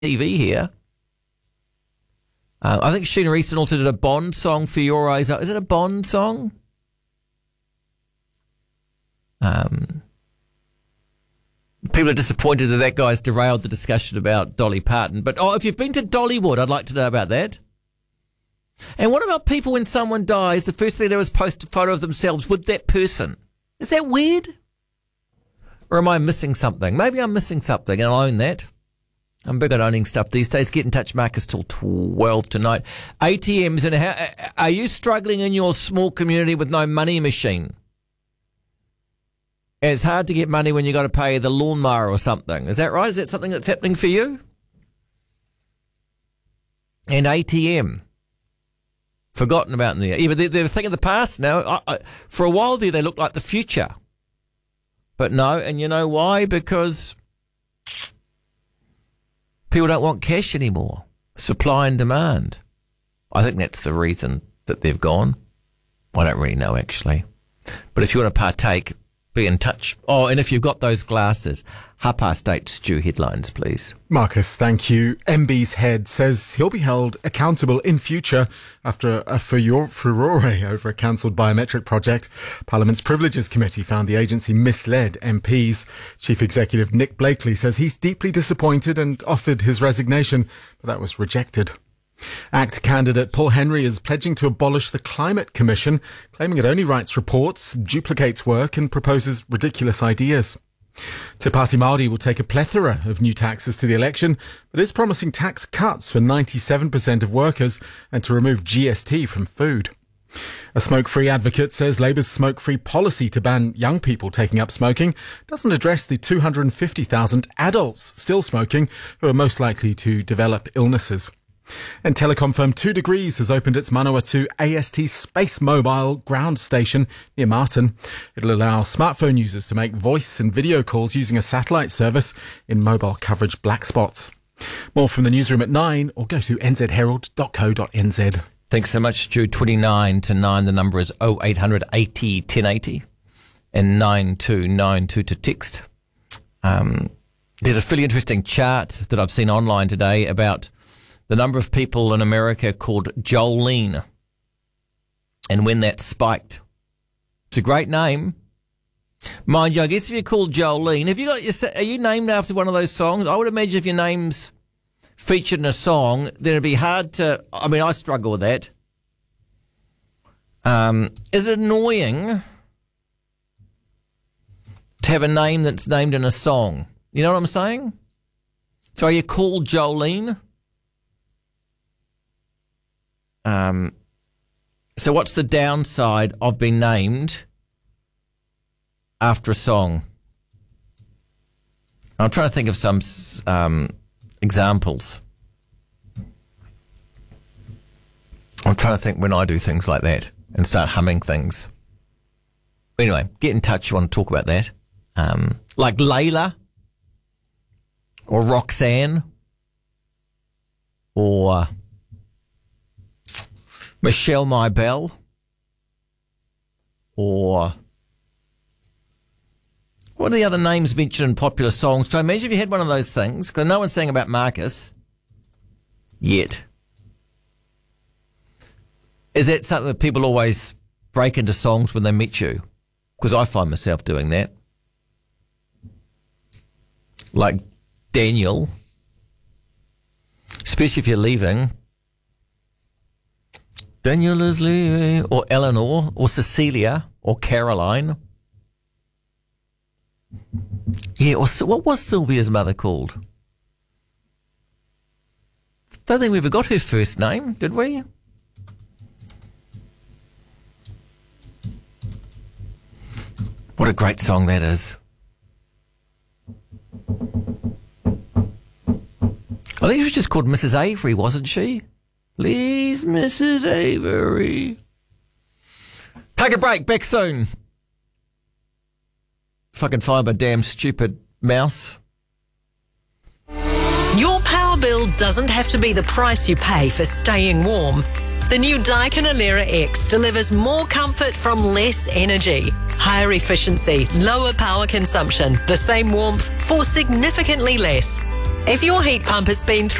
TV here. I think Sheena Easton also did a Bond song for Your Eyes Up. Is it a Bond song? People are disappointed that guy's derailed the discussion about Dolly Parton. But, if you've been to Dollywood, I'd like to know about that. And what about people when someone dies, the first thing they do is post a photo of themselves with that person? Is that weird? Or am I missing something? Maybe I'm missing something, and I own that. I'm big on owning stuff these days. Get in touch, Marcus, till 12 tonight. ATMs, and are you struggling in your small community with no money machine? And it's hard to get money when you got to pay the lawnmower or something. Is that right? Is that something that's happening for you? And ATM. Forgotten about in there. Yeah, but they're a thing of the past now. For a while there, they looked like the future. But no, and you know why? Because people don't want cash anymore. Supply and demand. I think that's the reason that they've gone. I don't really know, actually. But if you want to partake, be in touch. Oh, and if you've got those glasses, 8:30 Stu headlines, please. Marcus, thank you. MB's head says he'll be held accountable in future after a furore over a cancelled biometric project. Parliament's Privileges Committee found the agency misled MPs. Chief Executive Nick Blakely says he's deeply disappointed and offered his resignation, but that was rejected. ACT candidate Paul Henry is pledging to abolish the Climate Commission, claiming it only writes reports, duplicates work and proposes ridiculous ideas. Te Pāti Māori will take a plethora of new taxes to the election, but is promising tax cuts for 97% of workers and to remove GST from food. A smoke-free advocate says Labour's smoke-free policy to ban young people taking up smoking doesn't address the 250,000 adults still smoking who are most likely to develop illnesses. And Telecom firm 2 Degrees has opened its Manawatu AST Space Mobile ground station near Martin. It'll allow smartphone users to make voice and video calls using a satellite service in mobile coverage black spots. More from the newsroom at 9 or go to nzherald.co.nz. Thanks so much, Stu. 29 to 9. The number is 0800 80 1080 and 9292 to text. There's a fairly interesting chart that I've seen online today about the number of people in America called Jolene and when that spiked. It's a great name. Mind you, I guess if you're called Jolene, are you named after one of those songs? I would imagine if your name's featured in a song, then it'd be hard to, I struggle with that. Is it annoying to have a name that's named in a song? You know what I'm saying? So are you called Jolene? So what's the downside of being named after a song? I'm trying to think of some examples. I'm trying to think when I do things like that and start humming things. Anyway, get in touch if you want to talk about that. Like Layla or Roxanne or Michelle My Belle, or what are the other names mentioned in popular songs? So I imagine if you had one of those things, because no one's saying about Marcus yet. Is that something that people always break into songs when they meet you? Because I find myself doing that. Like Daniel, especially if you're leaving. Daniel is leaving, or Eleanor, or Cecilia, or Caroline. Yeah, or what was Sylvia's mother called? Don't think we ever got her first name, did we? What a great song that is. I think she was just called Mrs. Avery, wasn't she? Please, Mrs. Avery. Take a break. Back soon. If I can find my damn stupid mouse. Your power bill doesn't have to be the price you pay for staying warm. The new Daikin Alera X delivers more comfort from less energy. Higher efficiency, lower power consumption, the same warmth for significantly less. If your heat pump has been through